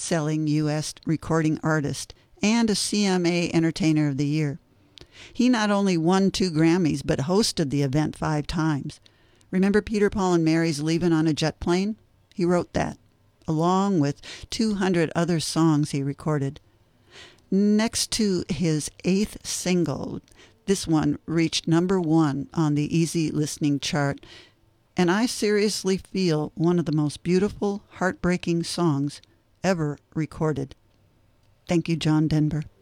best-selling U.S. recording artist and a CMA Entertainer of the Year. He not only won 2 Grammys, but hosted the event 5 times. Remember Peter, Paul, and Mary's Leavin' on a Jet Plane? He wrote that, along with 200 other songs he recorded. Next to his 8th single, this one reached number 1 on the Easy Listening chart, and I seriously feel one of the most beautiful, heartbreaking songs ever recorded. Thank you, John Denver.